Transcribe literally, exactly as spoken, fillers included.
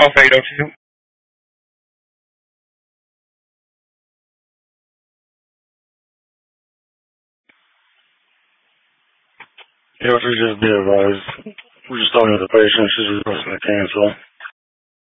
Alpha eight oh two. Yeah, we just be advised. We're just talking to the patient. She's requesting a cancel.